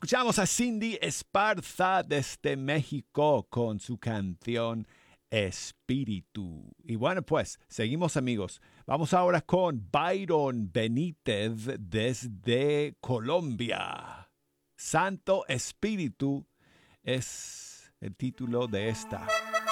Escuchamos a Cindy Esparza desde México con su canción Espíritu. Y bueno, pues seguimos amigos. Vamos ahora con Byron Benítez desde Colombia. Santo Espíritu es el título de esta.